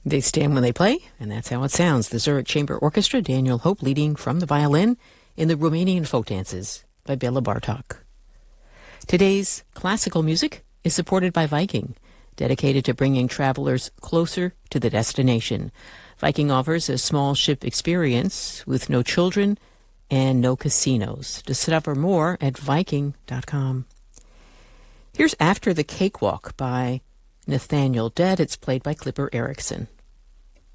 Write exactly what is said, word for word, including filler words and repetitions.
They stand when they play, and that's how it sounds. The Zurich Chamber Orchestra, Daniel Hope leading from the violin in the Romanian folk dances by Bela Bartok. Today's classical music is supported by Viking, dedicated to bringing travelers closer to the destination. Viking offers a small ship experience with no children and no casinos. Discover more at Viking dot com. Here's After the Cakewalk by Nathaniel Dett. It's played by Clipper Erickson.